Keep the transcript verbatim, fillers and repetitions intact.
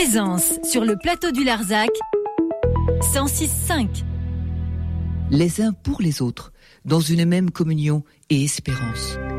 Plaisance, sur le plateau du Larzac, cent six virgule cinq. Les uns pour les autres, dans une même communion et espérance.